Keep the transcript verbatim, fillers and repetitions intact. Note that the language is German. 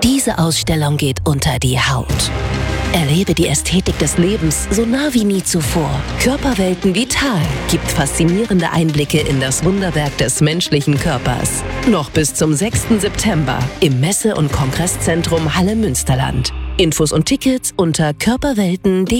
Diese Ausstellung geht unter die Haut. Erlebe die Ästhetik des Lebens so nah wie nie zuvor. Körperwelten Vital gibt faszinierende Einblicke in das Wunderwerk des menschlichen Körpers. Noch bis zum sechsten September im Messe- und Kongresszentrum Halle Münsterland. Infos und Tickets unter körperwelten punkt de.